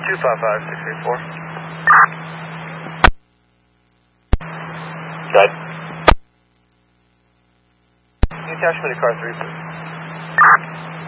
255 634. Good. Can you attach me to car 3, please?